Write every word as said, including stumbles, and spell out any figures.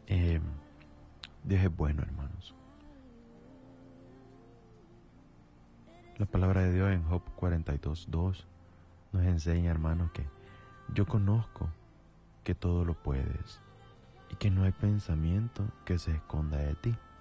Eh, Dios es bueno, hermanos. La palabra de Dios en Job cuarenta y dos, dos nos enseña, hermanos, que yo conozco que todo lo puedes y que no hay pensamiento que se esconda de ti.